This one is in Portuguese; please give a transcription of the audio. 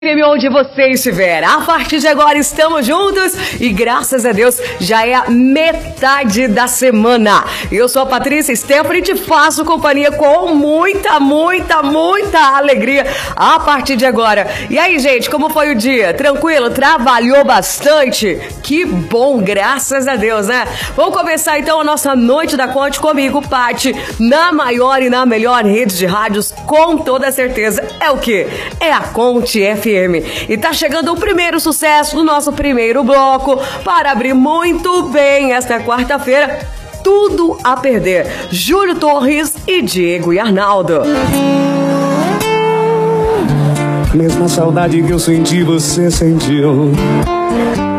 Onde você estiver, a partir de agora estamos juntos e graças a Deus já é a metade da semana. Eu sou a Patrícia Stephanie e te faço companhia com muita alegria a partir de agora. E aí, gente, como foi o dia? Tranquilo? Trabalhou bastante? Que bom, graças a Deus, né? Vamos começar então a nossa Noite da Conte comigo, Pati, na maior e na melhor rede de rádios, com toda certeza. É o quê? É a Conte FM. E tá chegando o primeiro sucesso do nosso primeiro bloco para abrir muito bem esta quarta-feira. Tudo a Perder, Júlio Torres e Diego e Arnaldo. Mesma saudade que eu senti, você sentiu.